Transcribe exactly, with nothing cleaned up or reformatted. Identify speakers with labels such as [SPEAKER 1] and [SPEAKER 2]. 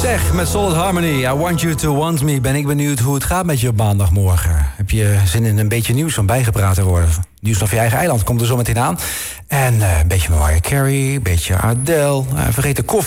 [SPEAKER 1] Zeg, met Solid Harmony, I Want You To Want Me... ben ik benieuwd hoe het gaat met je op maandagmorgen. Heb je zin in een beetje nieuws om bijgepraat te worden? Nieuws van je eigen eiland komt er zo meteen aan. En uh, een beetje Mariah Carey, een beetje Adele. Uh, vergeet de koffie.